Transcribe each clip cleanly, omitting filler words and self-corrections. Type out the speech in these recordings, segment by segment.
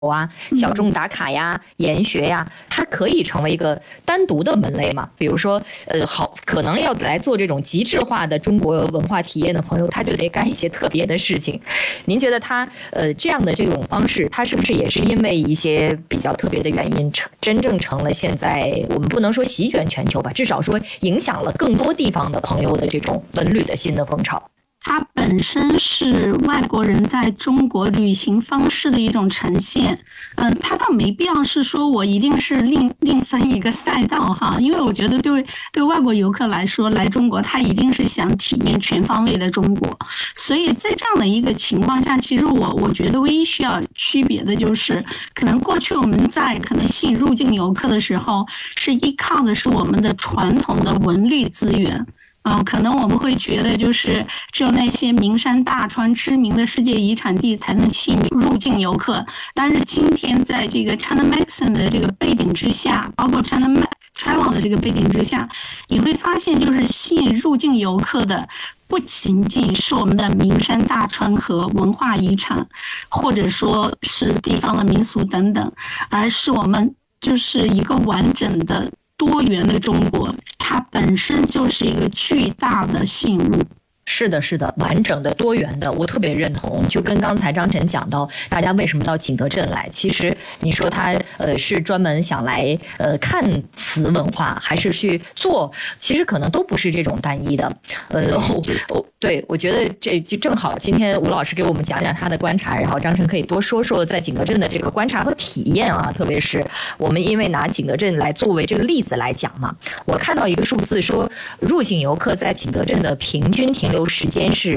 啊、小众打卡呀、研学呀，它可以成为一个单独的门类嘛？比如说，可能要来做这种极致化的中国文化体验的朋友，他就得干一些特别的事情。您觉得他这样的这种方式，他是不是也是因为一些比较特别的原因，真正成了现在我们不能说席卷全球吧，至少说影响了更多地方的朋友的这种文旅的新的风潮？ 它本身是外国人在中国旅行方式的一种呈现，它倒没必要是说我一定是另分一个赛道哈，因为我觉得对外国游客来说，来中国他一定是想体验全方位的中国，所以在这样的一个情况下，其实我觉得唯一需要区别的就是，可能过去我们在可能吸引入境游客的时候，是依靠的是我们的传统的文旅资源。可能我们会觉得就是只有那些名山大川知名的世界遗产地才能吸引入境游客，但是今天在这个 China Magazine 的这个背景之下，包括 China Travel 的这个背景之下，你会发现就是吸引入境游客的不仅仅是我们的名山大川和文化遗产，或者说是地方的民俗等等，而是我们就是一个完整的多元的中国，它本身就是一个巨大的吸引物。 是的，是的，完整的、多元的，我特别认同。就跟刚才张晨讲到，大家为什么到景德镇来？其实你说他是专门想来看瓷文化，还是去做？其实可能都不是这种单一的。对，我觉得这就正好，今天吴老师给我们讲讲他的观察，然后张晨可以多说说在景德镇的这个观察和体验啊，特别是我们因为拿景德镇来作为这个例子来讲嘛，我看到一个数字说，入境游客在景德镇的平均停留时间是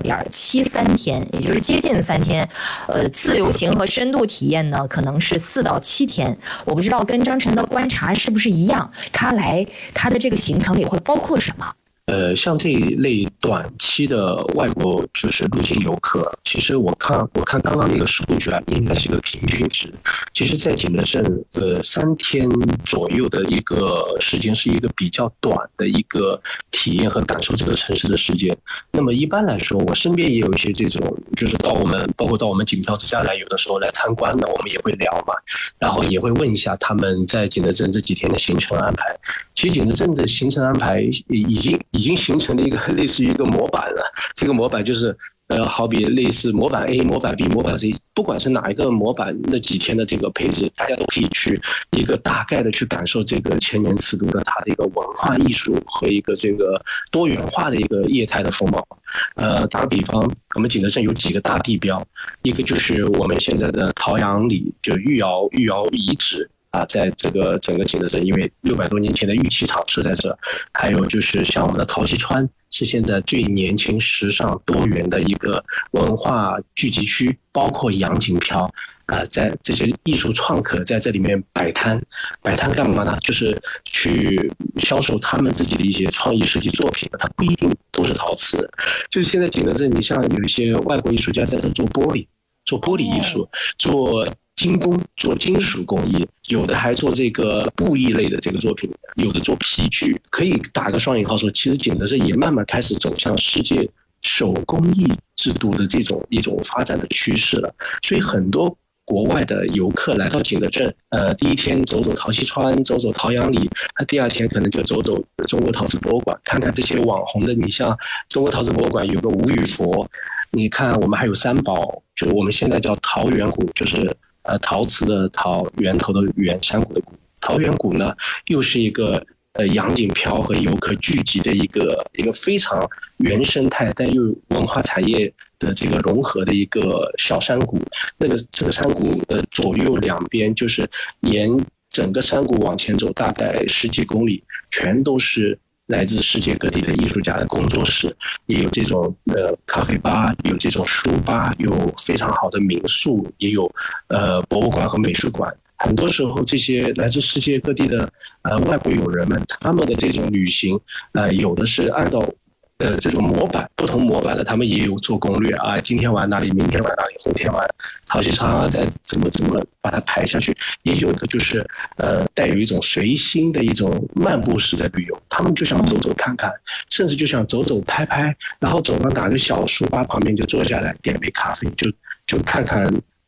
2.73天，也就是接近3天。自由行和深度体验呢，可能是4到7天。我不知道跟张晨的观察是不是一样，他的这个行程里会包括什么？ 像这一类短期的外国就是入境游客，其实我看刚刚那个数据啊，应该是一个平均值。其实，在景德镇，3天左右的一个时间是一个比较短的一个体验和感受这个城市的时间。那么一般来说，我身边也有一些这种，就是包括到我们景票之家来，有的时候来参观的，我们也会聊嘛，然后也会问一下他们在景德镇这几天的行程安排。其实景德镇的行程安排已经形成了一个类似于一个模板了。这个模板就是好比类似模板 A、模板 B、模板 C， 不管是哪一个模板那几天的这个配置，大家都可以去一个大概的去感受这个千年瓷都的它的一个文化艺术和一个这个多元化的一个业态的风貌。打个比方，我们景德镇有几个大地标，一个就是我们现在的陶阳里，就御窑遗址。在这个整个景德镇，因为600多年前的玉器厂是在这，还有就是像我们的陶溪川，是现在最年轻、时尚、多元的一个文化聚集区，包括杨锦飘在这些艺术创客在这里面摆摊干嘛呢？就是去销售他们自己的一些创意设计作品，它不一定都是陶瓷。就是现在景德镇，你像有一些外国艺术家在这做玻璃艺术，做精工，做金属工艺，有的还做这个布艺类的这个作品，有的做皮具，可以打个双引号说，其实景德镇也慢慢开始走向世界手工艺制度的这种一种发展的趋势了。所以很多国外的游客来到景德镇，第一天走走陶溪川，走走陶阳里，他第二天可能就走走中国陶瓷博物馆，看看这些网红的。你像中国陶瓷博物馆有个吴语佛，你看我们还有三宝，就是我们现在叫陶源谷，就是陶瓷的陶，源头的源，山谷的谷。陶源谷呢，又是一个杨锦飘和游客聚集的一个非常原生态但又文化产业的这个融合的一个小山谷。这个山谷的左右两边，就是沿整个山谷往前走大概10几公里，全都是来自世界各地的艺术家的工作室，也有这种咖啡吧，有这种书吧，有非常好的民宿，也有博物馆和美术馆。很多时候，这些来自世界各地的外国友人们，他们的这种旅行，有的是按照这种模板，不同模板的，他们也有做攻略啊，今天玩哪里，明天玩哪里，后天玩陶溪川再怎么把它排下去。也有的就是带有一种随心的一种漫步式的旅游，他们就想走走看看，甚至就想走走拍拍，然后走到哪个小书吧旁边就坐下来，点杯咖啡，就看看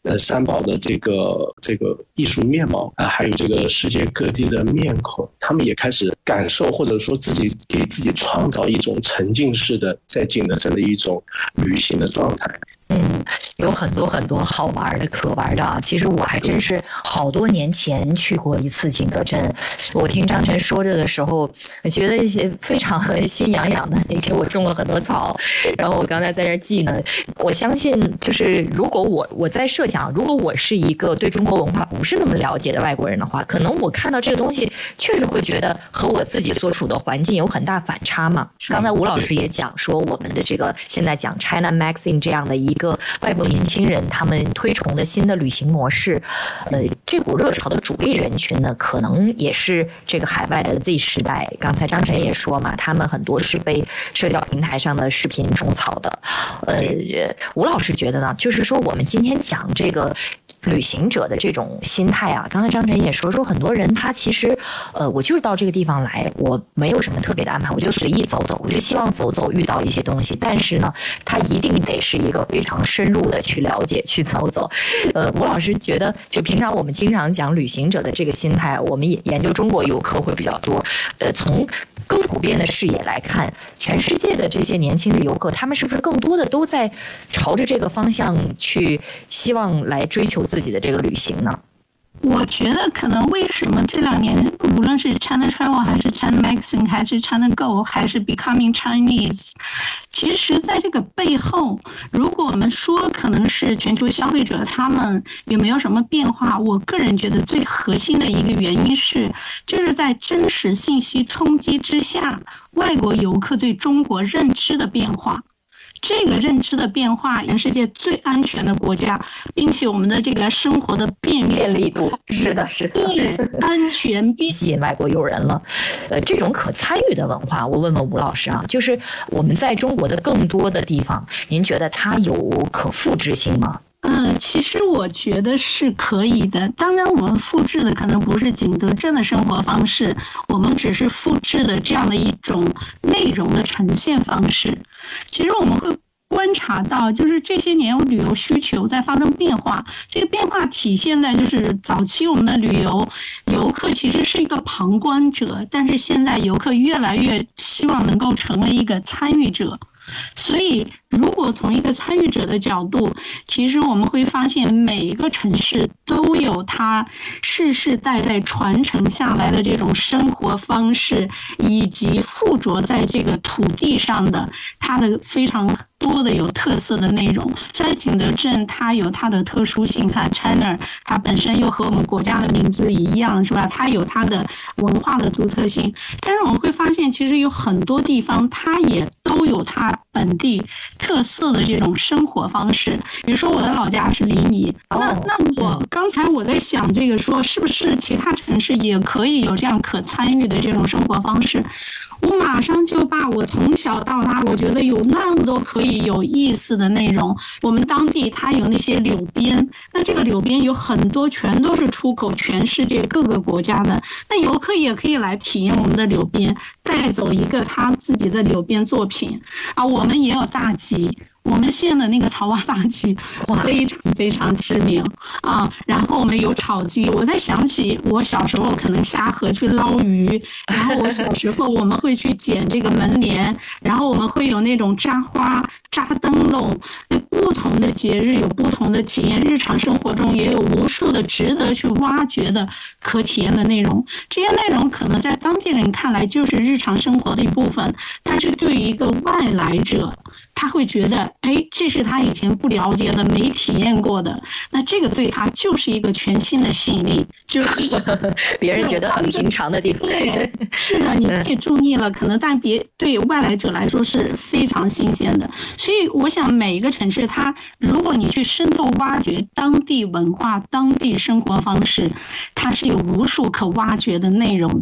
三宝的这个艺术面貌还有这个世界各地的面孔，他们也开始感受或者说自己给自己创造一种沉浸式的在景德镇的一种旅行的状态。 有很多很多好玩的可玩的啊！其实我还真是好多年前去过一次景德镇，我听张晨说着的时候，我觉得非常心痒痒的。你给我种了很多草，然后我刚才在这记呢。我相信，就是如果我在设想，如果我是一个对中国文化不是那么了解的外国人的话，可能我看到这个东西，确实会觉得和我自己所处的环境有很大反差嘛。刚才吴老师也讲说，我们的这个现在讲 China Maxim 这样的一个外国年轻人他们推崇的新的旅行模式，这股热潮的主力人群呢，可能也是这个海外的 Z 时代。刚才张晨也说嘛，他们很多是被社交平台上的视频种草的。吴老师觉得呢，就是说我们今天讲这个旅行者的这种心态啊，刚才张晨也说很多人他其实我就是到这个地方来，我没有什么特别的安排，我就随意走走，我就希望走走遇到一些东西，但是呢他一定得是一个非常深入的去了解去走走。吴老师觉得就平常我们经常讲旅行者的这个心态，我们也研究中国游客会比较多，从更普遍的视野来看，全世界的这些年轻的游客，他们是不是更多的都在朝着这个方向去希望来追求自己的这个旅行呢？ 我觉得可能为什么这2年无论是 China Travel 还是 China Magazine 还是 China Go 还是 Becoming Chinese， 其实在这个背后，如果我们说可能是全球消费者他们有没有什么变化，我个人觉得最核心的一个原因是，就是在真实信息冲击之下，外国游客对中国认知的变化。这个认知的变化，全世界最安全的国家，并且我们的这个生活的便利度， 是的， 对，安全吸引外国友人了。这种可参与的文化，我问问吴老师啊，就是我们在中国的更多的地方，您觉得它有可复制性吗？ 其实我觉得是可以的。当然，我们复制的可能不是景德镇的生活方式，我们只是复制的这样的一种内容的呈现方式。其实我们会观察到，就是这些年旅游需求在发生变化，这个变化体现在就是早期我们的旅游游客其实是一个旁观者，但是现在游客越来越希望能够成为一个参与者。所以如果从一个参与者的角度，其实我们会发现每一个城市都有它世世代代传承下来的这种生活方式，以及附着在这个土地上的它的非常多的有特色的内容。在景德镇它有它的特殊性，它 China 它本身又和我们国家的名字一样，是吧？它有它的文化的独特性。但是我们会发现其实有很多地方它也都有它本地特色的这种生活方式。比如说我的老家是临沂，那我刚才我在想这个说是不是其他城市也可以有这样可参与的这种生活方式，我马上就把我从小到大我觉得有那么多可以有意思的内容。我们当地它有那些柳边，那这个柳边有很多全都是出口全世界各个国家的，那游客也可以来体验我们的柳边，带走一个他自己的柳边作品啊。我们也有大集，我们县的那个草蛙大集非常非常知名啊。然后我们有炒鸡，我在想起我小时候可能下河去捞鱼，然后我小时候我们会去捡这个门帘，然后我们会有那种扎花、扎灯笼。不同的节日有不同的体验，日常生活中也有无数的值得去挖掘的可体验的内容。这些内容可能在当地人看来就是日常生活的一部分，但是对于一个外来者，他会觉得，这是他以前不了解的、没体验过的，那这个对他就是一个全新的吸引力，就是别人觉得很平常的地方。 对，是的，你自己注意了，可能但对外来者来说是非常新鲜的。所以我想每一个城市，它如果你去深度挖掘当地文化、当地生活方式，它是有无数可挖掘的内容的。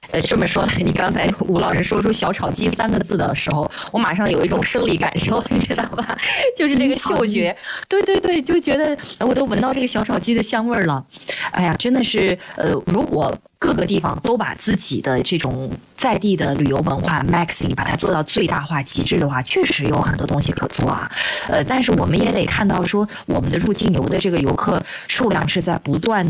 这么说来，你刚才吴老师说出小炒鸡3个字的时候，我马上有一种生理感受，你知道吧？就是这个嗅觉，对，就觉得我都闻到这个小炒鸡的香味了。哎呀，真的是，如果各个地方都把自己的这种在地的旅游文化 maxing 把它做到最大化极致的话，确实有很多东西可做啊。但是我们也得看到说，我们的入境游的这个游客数量是在不断